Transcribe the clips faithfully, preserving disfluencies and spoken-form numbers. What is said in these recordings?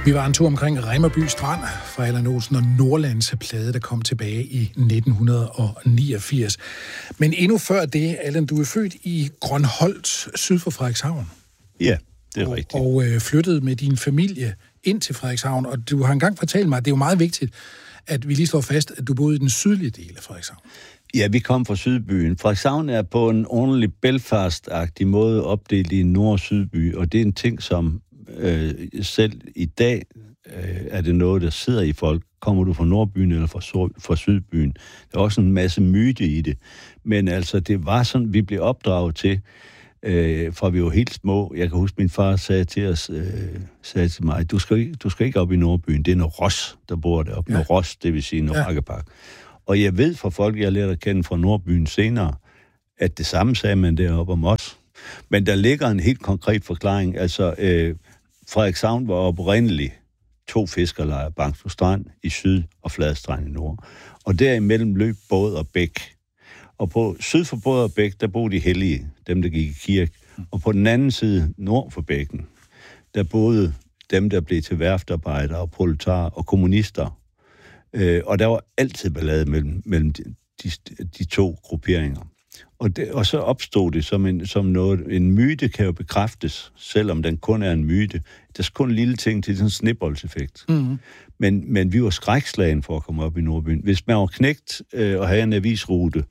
Vi var en tur omkring Reimerby Strand fra Allan Olsen og Nordlands plade, der kom tilbage i nitten niogfirs. Men endnu før det, Allan, du er født i Grønholt, syd for Frederikshavn. Ja, det er og, rigtigt. Og øh, flyttede med din familie ind til Frederikshavn, og du har engang fortalt mig, at det er jo meget vigtigt, at vi lige slår fast, at du boede i den sydlige del af Frederikshavn. Ja, vi kom fra Sydbyen. Frederikshavn er på en ordentlig Belfast-agtig måde opdelt i Nord- og Sydby, og det er en ting, som øh, selv i dag øh, er det noget, der sidder i folk. Kommer du fra Nordbyen eller fra, fra Sydbyen? Der er også en masse myte i det. Men altså, det var sådan, vi blev opdraget til, øh, fra vi var helt små. Jeg kan huske, min far sagde til os, øh, sagde til mig, du skal, ikke, du skal ikke op i Nordbyen, det er noget Ros, der bor deroppe. Ja. Noget Ros, det vil sige noget ja. Rakkepark. Og jeg ved fra folk, jeg lærte at kende fra Nordbyen senere, at det samme sagde man deroppe om os. Men der ligger en helt konkret forklaring. Altså, øh, Frederikshavn var oprindeligt to fiskerlejre, Bangsbo Strand i syd og Fladstrand i nord. Og derimellem løb båd og bæk. Og på syd for båd og bæk, der boede de hellige, dem der gik i kirke. Og på den anden side, nord for bækken, der boede dem, der blev til værftarbejdere og proletarer og kommunister. Øh, og der var altid ballade mellem, mellem de, de, de to grupperinger. Og, det, og så opstod det som, en, som noget, en myte kan jo bekræftes, selvom den kun er en myte. Der er kun en lille ting til sådan en snibboldseffekt. Mm-hmm. Men, men vi var skrækslagen for at komme op i Nordbyen. Hvis man var knægt øh, og havde en avisrute,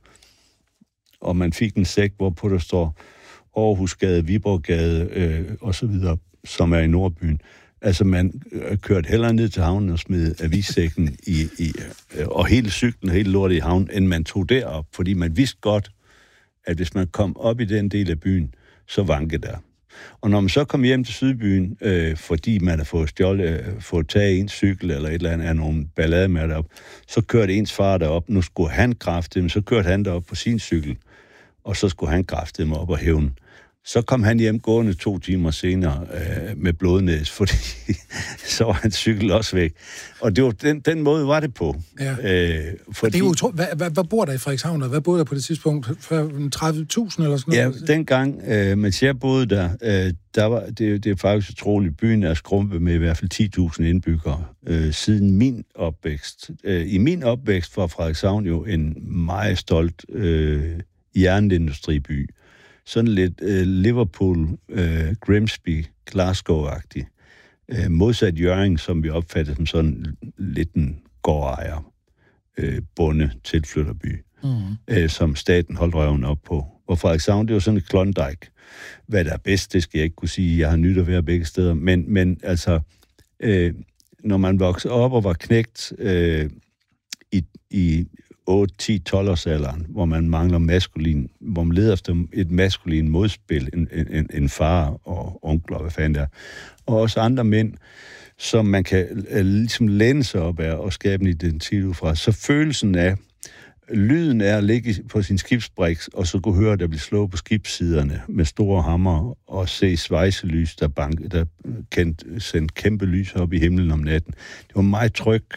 og man fik en sæk, hvorpå der står Aarhusgade, Viborggade øh, og så videre, som er i Nordbyen. Altså, man kørte hellere ned til havnen og smed avissækken i, i, og hele cyklen, hele lortet i havnen, end man tog derop, fordi man vidste godt, at hvis man kom op i den del af byen, så vankede der. Og når man så kom hjem til Sydbyen, øh, fordi man har fået stjålet, øh, fået taget ens cykel eller et eller andet af nogle ballade med derop, så kørte ens far derop. Nu skulle han kræfte, men så kørte han derop på sin cykel, og så skulle han kræfte dem op og hævne. Så kom han hjem gående to timer senere øh, med blodnæs, fordi så var hans cykel også væk. Og det var den, den måde var det på. Ja. Øh, fordi... det er jo utro... hvad, hvad, hvad bor der i Frederikshavn, og hvad boede der på det tidspunkt? tredive tusind eller sådan noget? Ja, dengang, øh, mens jeg boede der, øh, der var, det, det er faktisk utroligt, byen er skrumpet med i hvert fald ti tusind indbyggere øh, siden min opvækst. Øh, I min opvækst var Frederikshavn jo en meget stolt øh, jernindustriby. Sådan lidt øh, Liverpool, øh, Grimsby, Glasgow-agtig. Øh, modsat Hjørring, som vi opfattede som sådan lidt en gårdejer, øh, bonde, tilflytterby, mm-hmm. øh, som staten holdt røven op på. Og Frederikshavn, det var sådan et Klondike. Hvad der er bedst, det skal jeg ikke kunne sige. Jeg har nyt at være begge steder. Men, men altså, øh, når man voksede op og var knægt øh, i... i otte, ti, tolv års alderen, hvor man mangler maskulin, hvor man leder efter et maskulin modspil, en, en, en far og onkler, hvad fanden der, og også andre mænd, som man kan uh, ligesom læne sig op af og skabe en identitet ud fra. Så følelsen af, lyden er at ligge på sin skibsbriks, og så kunne høre, der bliver slået på skibssiderne med store hammer, og se svejselys, der, bank, der kendt, sendte kæmpe lys op i himlen om natten. Det var meget trygt,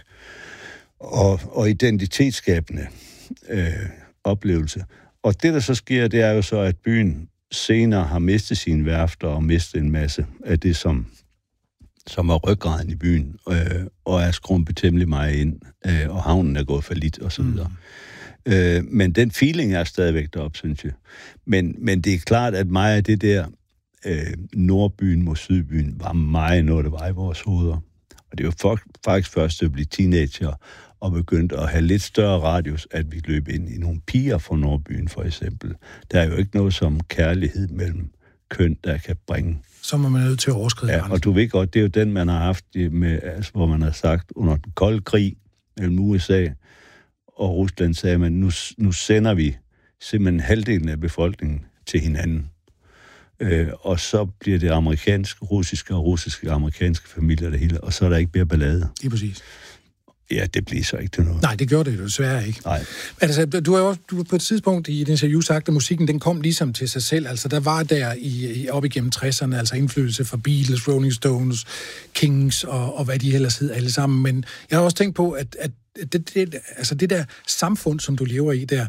Og, og identitetsskabende øh, oplevelse. Og det, der så sker, det er jo så, at byen senere har mistet sine værfter og mistet en masse af det, som, som er ryggraden i byen, øh, og er skrumpet temmelig meget ind, øh, og havnen er gået fallit, og så videre. Mm. Øh, men den feeling er stadigvæk deroppe, synes jeg. Men, men det er klart, at meget af det der øh, Nordbyen mod Sydbyen var meget noget, der var i vores hoveder. Og det var faktisk først at blive teenager og begyndte at have lidt større radius, at vi løb ind i nogle piger fra Nordbyen, for eksempel. Der er jo ikke noget som kærlighed mellem køn, der kan bringe. Så må man nødt til at overskride. Ja, og du ved godt, det er jo den, man har haft, med, altså, hvor man har sagt, under den kolde krig mellem U S A og Rusland, sagde man, nu, nu sender vi simpelthen halvdelen af befolkningen til hinanden. Øh, og så bliver det amerikanske, russiske og russiske amerikanske familier det hele, og så er der ikke mere ballade. Lige præcis. Ja, det bliver så ikke til noget. Nej, det gjorde det jo desværre ikke. Nej. Altså, du har jo også du har på et tidspunkt i et interview sagt, at musikken den kom ligesom til sig selv. Altså, der var der i, i op igennem tresserne, altså indflydelse fra Beatles, Rolling Stones, Kings og, og hvad de ellers hed alle sammen. Men jeg har også tænkt på, at, at det, det, altså det der samfund, som du lever i der,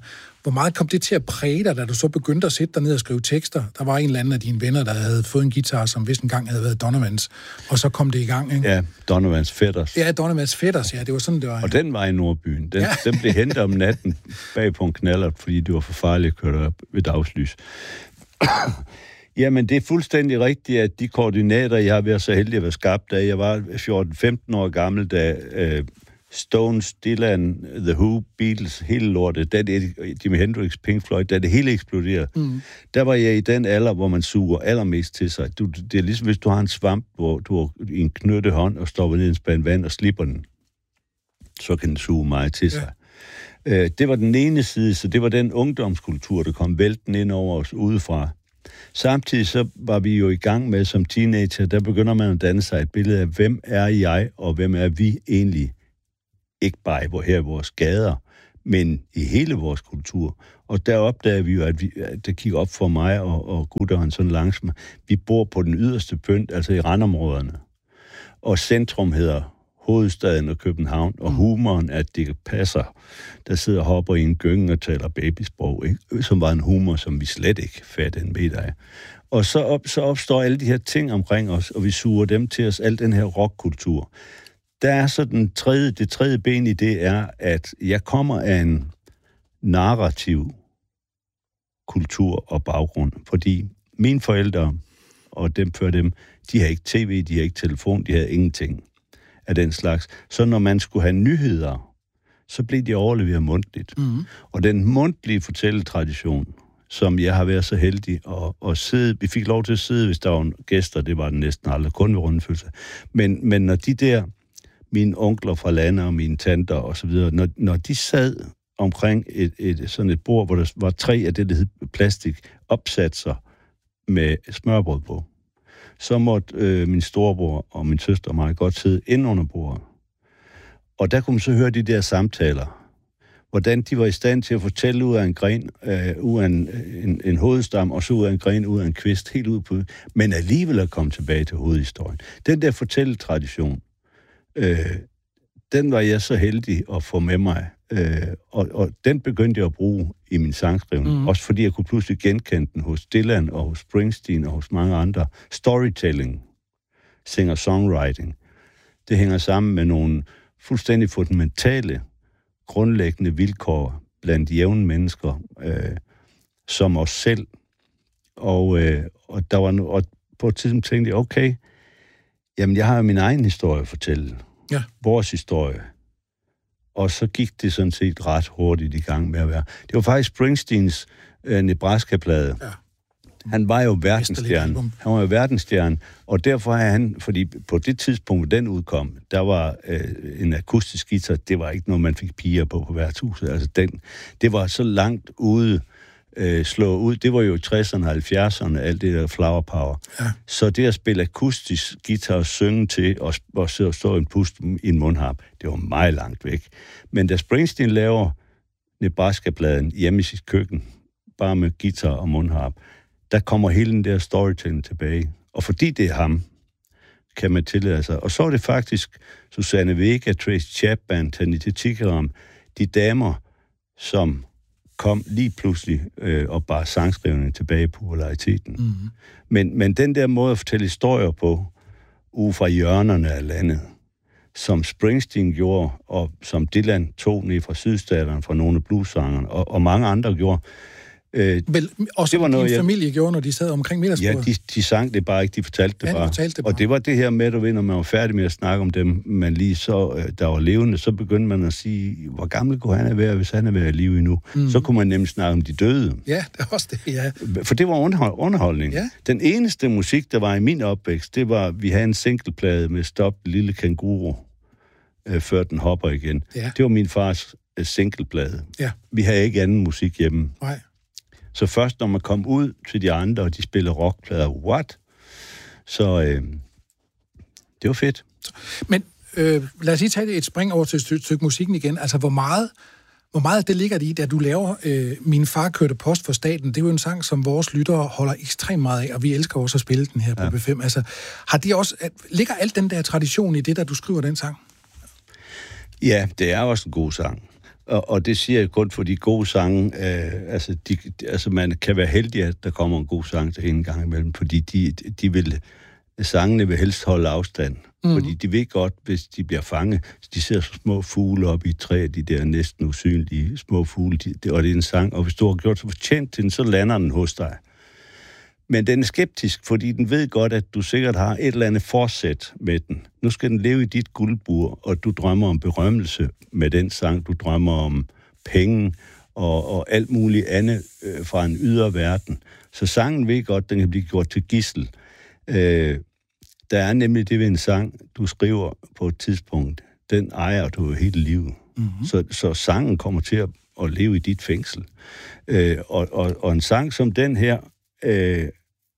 hvor meget kom det til at præge dig, da du så begyndte at sætte dig ned og skrive tekster? Der var en eller anden af dine venner, der havde fået en guitar, som vist engang havde været Donovans, og så kom det i gang, ikke? Ja, Donovans Fætters. Ja, Donovans Fætters, ja, det var sådan, det var. Og den var i Nordbyen. Den, ja. den blev hentet om natten bag på en knallert, fordi det var for farligt at køre op ved dagslys. Jamen, det er fuldstændig rigtigt, at de koordinater, jeg har været så heldig at være skabt, da jeg var fjorten femten år gammel, da øh, Stones, Dylan, The Who, Beatles, hele lortet, da det, Jimi Hendrix, Pink Floyd, da det hele eksploderede, mm. der var jeg i den alder, hvor man suger allermest til sig. Du, det er ligesom, hvis du har en svamp, hvor du har en knyttet hånd og stopper ned i en spand vand og slipper den, så kan den suge meget til sig. Ja. Øh, det var den ene side, så det var den ungdomskultur, der kom vælten ind over os udefra. Samtidig så var vi jo i gang med, som teenager, der begynder man at danne sig et billede af, hvem er jeg, og hvem er vi egentlig? Ikke bare her i vores gader, men i hele vores kultur. Og der opdager vi jo, at, vi, at det kigger op for mig og, og gutteren sådan langsomt. Vi bor på den yderste pynt, altså i randområderne. Og centrum hedder hovedstaden og København, og humoren, at det passer. Der sidder og hopper i en gynge og taler babysprog, ikke? Som var en humor, som vi slet ikke fattede en meter af. Og så, op, så opstår alle de her ting omkring os, og vi suger dem til os, al den her rockkultur. Der er så den tredje, det tredje ben i det er, at jeg kommer af en narrativ kultur og baggrund, fordi mine forældre, og dem før dem, de har ikke tv, de har ikke telefon, de havde ingenting af den slags. Så når man skulle have nyheder, så blev de overleveret mundtligt. Mm-hmm. Og den mundtlige fortælletradition, som jeg har været så heldig at, at sidde, vi fik lov til at sidde, hvis der var gæster, det var det næsten aldrig, kun ved rundfølelse. Men, men når de der, mine onkler fra landet og mine tanter og så videre, når, når de sad omkring et, et, sådan et bord, hvor der var tre af det, der hed plastik, opsatser med smørbrød på, så måtte øh, min storebror og min søster og mig godt sidde inde under bordet. Og der kunne man så høre de der samtaler, hvordan de var i stand til at fortælle ud af en gren, øh, ud af en, en, en hovedstam, og så ud af en gren, ud af en kvist, helt ud på, men alligevel at komme tilbage til hovedhistorien. Den der fortælletradition, øh, den var jeg så heldig at få med mig, øh, og, og den begyndte jeg at bruge i min sangskrivning, mm. også fordi jeg kunne pludselig genkende den hos Dylan og hos Springsteen og hos mange andre. Storytelling, singer-songwriting, det hænger sammen med nogle fuldstændig fundamentale, grundlæggende vilkår blandt jævne mennesker, øh, som os selv. Og, øh, og, der var, og på et tidspunkt tænkte jeg, okay, jamen jeg har jo min egen historie at fortælle. Ja. Vores historie. Og så gik det sådan set ret hurtigt i gang med at være. Det var faktisk Springsteens øh, Nebraska-plade. Ja. Han var jo verdensstjerne. Han var jo verdensstjerne, og derfor er han, fordi på det tidspunkt, den udkom, der var øh, en akustisk guitar, det var ikke noget, man fik piger på på værtshuset. Altså den, det var så langt ude, øh, slå ud. Det var jo i tresserne og halvfjerdserne, alt det der flower power. Ja. Så det at spille akustisk guitar og synge til, og, og så stå en pust i en mundharp, det var meget langt væk. Men da Springsteen laver Nebraska-pladen hjemme i sit køkken, bare med guitar og mundharp, der kommer hele den der storytelling tilbage. Og fordi det er ham, kan man tillade sig. Og så er det faktisk Susanne Vega, Tracy Chapman, Tanita Tikaram, de damer, som kom lige pludselig øh, og bare sangskrivning tilbage i populariteten. Mm-hmm. Men, men den der måde at fortælle historier på, ude fra hjørnerne af landet, som Springsteen gjorde, og som Dylan tog ned fra sydstaterne, fra nogle af bluessangerne, og, og mange andre gjorde, Øh, Vel, også det var noget, din familie jeg... gjorde, når de sad omkring middagsbordet. Ja, de, de sang det bare ikke, de fortalte det, ja, bare. Fortalte det bare. Og det var det her med, at når man var færdig med at snakke om dem, man lige så, der var levende, så begyndte man at sige, hvor gammel kunne han være, hvis han er været i live endnu. Mm. Så kunne man nemlig snakke om de døde. Ja, det var også det, ja. For det var underhold, underholdning. Ja. Den eneste musik, der var i min opvækst, det var, vi havde en singleplade med Stop Lille Kanguru, øh, før den hopper igen. Ja. Det var min fars øh, singleplade. Ja. Vi havde ikke anden musik hjemme. Nej. Så først, når man kom ud til de andre, og de spillede rockplader, what? Så øh, det var fedt. Men øh, lad os lige tage et spring over til et stykke, stykke musikken igen. Altså, hvor meget, hvor meget det ligger det i, da du laver øh, Min far kørte post for staten? Det er jo en sang, som vores lyttere holder ekstremt meget af, og vi elsker også at spille den her på ja. B fem. Altså, har det også, ligger alt den der tradition i det, da du skriver den sang? Ja, det er også en god sang. Og, og det siger jeg kun for de gode sange. Øh, altså, de, altså, man kan være heldig, at der kommer en god sang til en gang imellem, fordi de, de vil, sangene vil helst holde afstand. Mm. Fordi de ved godt, hvis de bliver fanget, de ser så små fugle op i træet, de der næsten usynlige små fugle, de, og det er en sang, og hvis du har gjort så fortjent til den, så lander den hos dig. Men den er skeptisk, fordi den ved godt, at du sikkert har et eller andet forsæt med den. Nu skal den leve i dit guldbur, og du drømmer om berømmelse med den sang. Du drømmer om penge og, og alt muligt andet øh, fra en ydre verden. Så sangen ved godt, den kan blive gjort til gidsel. Øh, der er nemlig det ved en sang, du skriver på et tidspunkt. Den ejer du hele livet. Mm-hmm. Så, så sangen kommer til at, at leve i dit fængsel. Øh, og, og, og en sang som den her, Øh,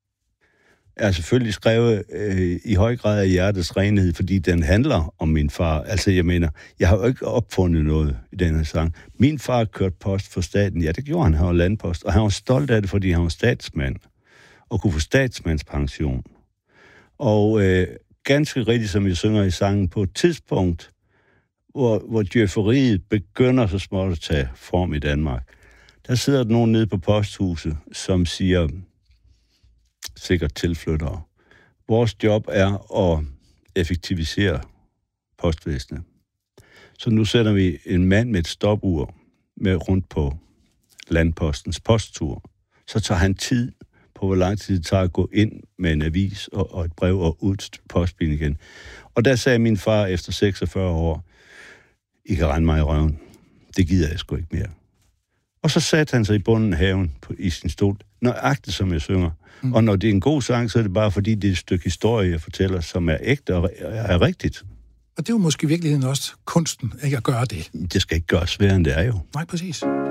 er selvfølgelig skrevet øh, i høj grad af hjertets renhed, fordi den handler om min far. Altså, jeg mener, jeg har jo ikke opfundet noget i den her sang. Min far kørte post for staten. Ja, det gjorde han. Han var landpost. Og han var stolt af det, fordi han var statsmand. Og kunne få statsmandspension. Og øh, ganske rigtigt, som jeg synger i sangen, på et tidspunkt, hvor, hvor djøfferiet begynder så småt at tage form i Danmark, der sidder der nogen nede på posthuset, som siger, sikkert tilflyttere, vores job er at effektivisere postvæsenet. Så nu sætter vi en mand med et stopur med rundt på landpostens posttur. Så tager han tid på, hvor lang tid det tager at gå ind med en avis og, og et brev og ud til postbilen igen. Og der sagde min far efter seksogfyrre år, I kan rende mig i røven. Det gider jeg sgu ikke mere. Og så satte han sig i bunden af haven på, i sin stol, nøjagtigt som jeg synger. Mm. Og når det er en god sang, så er det bare fordi, det er et stykke historie, jeg fortæller, som er ægte og er rigtigt. Og det er jo måske i virkeligheden også kunsten, ikke at gøre det. Det skal ikke gøres sværere, end det er jo. Nej, præcis.